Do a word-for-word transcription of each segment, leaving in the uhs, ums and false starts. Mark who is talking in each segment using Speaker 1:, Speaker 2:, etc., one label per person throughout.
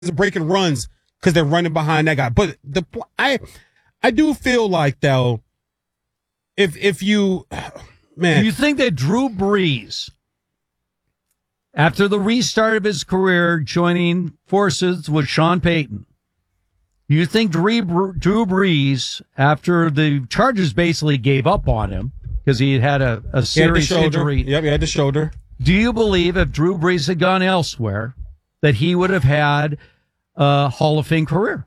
Speaker 1: are breaking runs because they're running behind that guy. But the I I do feel like, though, if if you, man.
Speaker 2: Do you think that Drew Brees, after the restart of his career, joining forces with Sean Payton, you think Drew, Drew Brees, after the Chargers basically gave up on him because he had had a, a serious injury?
Speaker 1: Yep, he had the shoulder.
Speaker 2: Do you believe if Drew Brees had gone elsewhere that he would have had a Hall of Fame career?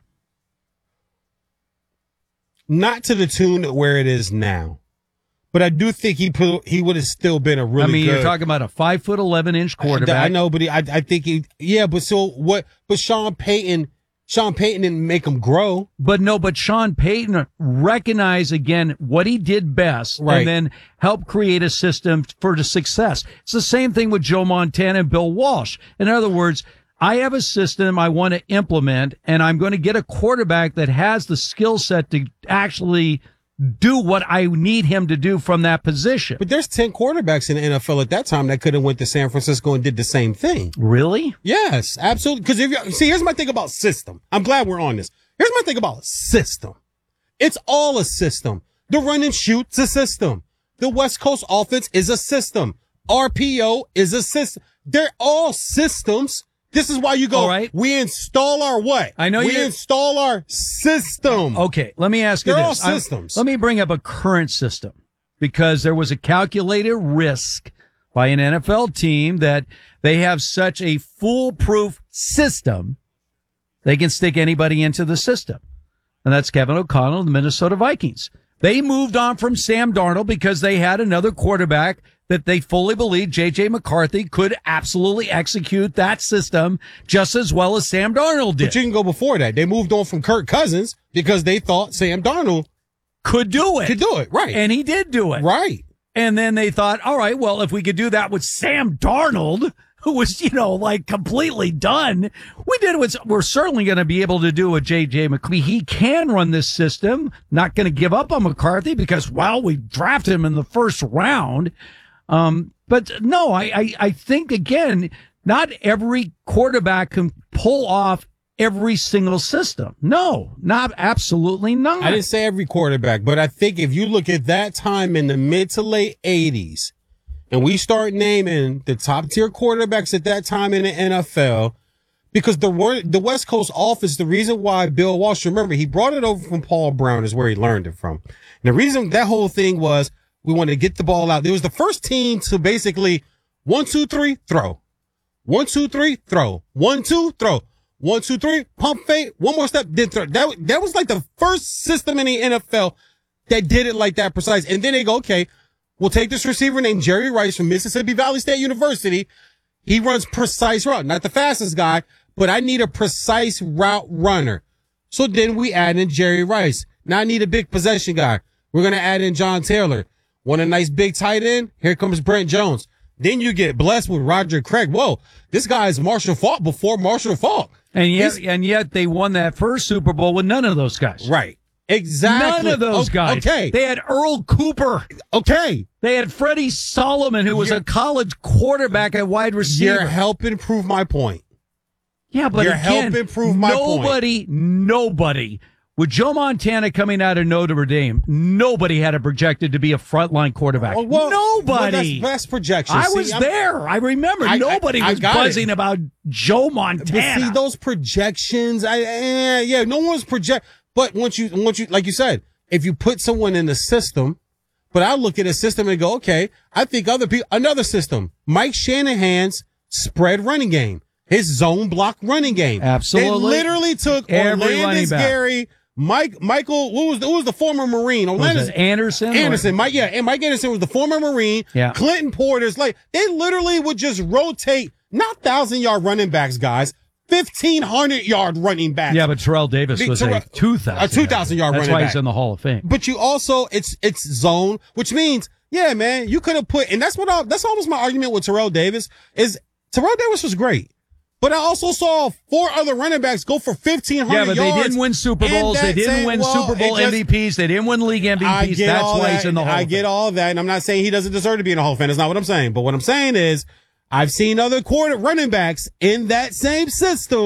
Speaker 1: Not to the tune where it is now, but I do think he put, he would have still been a really good.
Speaker 2: I mean,
Speaker 1: good,
Speaker 2: you're talking about a five foot eleven inch quarterback.
Speaker 1: I, I know, but he, I I think he yeah. But so what? But Sean Payton. Sean Payton didn't make him grow.
Speaker 2: But no, but Sean Payton recognized again what he did best,
Speaker 1: right,
Speaker 2: and then help create a system for the success. It's the same thing with Joe Montana and Bill Walsh. In other words, I have a system I want to implement, and I'm going to get a quarterback that has the skill set to actually do what I need him to do from that position.
Speaker 1: But there's ten quarterbacks in the N F L at that time that could have went to San Francisco and did the same thing.
Speaker 2: Really?
Speaker 1: Yes, absolutely. Because if you see, here's my thing about system. I'm glad we're on this. Here's my thing about system. It's all a system. The run and shoot's a system. The West Coast offense is a system. R P O is a system. They're all systems. This is why you go,
Speaker 2: all right,
Speaker 1: we install our what?
Speaker 2: I know
Speaker 1: we
Speaker 2: you
Speaker 1: install our system.
Speaker 2: Okay, let me ask you
Speaker 1: They're
Speaker 2: this.
Speaker 1: all systems.
Speaker 2: I'm, let me bring up a current system, because there was a calculated risk by an N F L team that they have such a foolproof system, they can stick anybody into the system. And that's Kevin O'Connell and the Minnesota Vikings. They moved on from Sam Darnold because they had another quarterback that they fully believed, J J McCarthy, could absolutely execute that system just as well as Sam Darnold did.
Speaker 1: But you can go before that. They moved on from Kirk Cousins because they thought Sam Darnold
Speaker 2: could do it.
Speaker 1: Could do it, right.
Speaker 2: And he did do it.
Speaker 1: Right.
Speaker 2: And then they thought, all right, well, if we could do that with Sam Darnold, who was, you know, like completely done, we did what we're certainly going to be able to do with J J McCarthy. He can run this system, not going to give up on McCarthy because, well, we drafted him in the first round. Um, but no, I, I, I think, again, not every quarterback can pull off every single system. No, not absolutely not.
Speaker 1: I didn't say every quarterback, but I think if you look at that time in the mid to late eighties, and we start naming the top tier quarterbacks at that time in the N F L, because the the West Coast offense, the reason why Bill Walsh, remember, he brought it over from Paul Brown, is where he learned it from. And the reason that whole thing was, we wanted to get the ball out. It was the first team to basically one, two, three, throw. One, two, three, throw. One, two, throw. One, two, three, pump fake. One more step, then throw. That, that was like the first system in the N F L that did it like that precise. And then they go, okay, we'll take this receiver named Jerry Rice from Mississippi Valley State University. He runs precise route. Not the fastest guy, but I need a precise route runner. So then we add in Jerry Rice. Now I need a big possession guy. We're going to add in John Taylor. Want a nice big tight end? Here comes Brent Jones. Then you get blessed with Roger Craig. Whoa, this guy is Marshall Faulk before Marshall Faulk.
Speaker 2: And yet, He's, and yet they won that first Super Bowl with none of those guys.
Speaker 1: Right. Exactly.
Speaker 2: None of those
Speaker 1: okay,
Speaker 2: guys.
Speaker 1: Okay.
Speaker 2: They had Earl Cooper.
Speaker 1: Okay.
Speaker 2: They had Freddie Solomon, who was
Speaker 1: you're,
Speaker 2: a college quarterback at wide receiver.
Speaker 1: You're helping prove my point.
Speaker 2: Yeah, but
Speaker 1: you're
Speaker 2: again,
Speaker 1: helping prove my
Speaker 2: nobody,
Speaker 1: point.
Speaker 2: Nobody, with Joe Montana coming out of Notre Dame, nobody had it projected to be a frontline quarterback.
Speaker 1: Well, well,
Speaker 2: nobody.
Speaker 1: Well, that's best projection.
Speaker 2: I
Speaker 1: see,
Speaker 2: was
Speaker 1: I'm,
Speaker 2: there. I remember.
Speaker 1: I,
Speaker 2: nobody
Speaker 1: I, I
Speaker 2: was buzzing
Speaker 1: it.
Speaker 2: about Joe Montana.
Speaker 1: But see, those projections, I, eh, yeah, no one's project. But once you, once you, like you said, if you put someone in the system, but I look at a system and go, okay, I think other people, another system, Mike Shanahan's spread running game, his zone block running game.
Speaker 2: Absolutely.
Speaker 1: They literally took Orlandis Gary, Mike, Michael, what was the, who was the former Marine?
Speaker 2: Orlandis Anderson.
Speaker 1: Anderson, or? Mike, yeah, and Mike Anderson was the former Marine.
Speaker 2: Yeah.
Speaker 1: Clinton Porter's like, they literally would just rotate, not thousand yard running backs, guys. fifteen hundred yard running back.
Speaker 2: Yeah, but Terrell Davis was
Speaker 1: Ter-
Speaker 2: a two thousand.
Speaker 1: A two thousand yard
Speaker 2: That's
Speaker 1: running back.
Speaker 2: That's why he's in the Hall of Fame.
Speaker 1: But you also, it's, it's zone, which means, yeah, man, you could have put, and that's what I, that's almost my argument with Terrell Davis is Terrell Davis was great. But I also saw four other running backs go for fifteen hundred yards.
Speaker 2: Yeah, but they didn't win Super Bowls. They didn't
Speaker 1: same,
Speaker 2: win
Speaker 1: well,
Speaker 2: Super Bowl
Speaker 1: just,
Speaker 2: M V Ps. They didn't win league M V Ps.
Speaker 1: I get
Speaker 2: That's
Speaker 1: all
Speaker 2: why
Speaker 1: that,
Speaker 2: he's in the Hall
Speaker 1: I
Speaker 2: of
Speaker 1: get
Speaker 2: Fame.
Speaker 1: all that, and I'm not saying he doesn't deserve to be in the Hall of Fame. That's not what I'm saying. But what I'm saying is I've seen other quarter running backs in that same system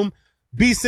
Speaker 1: Be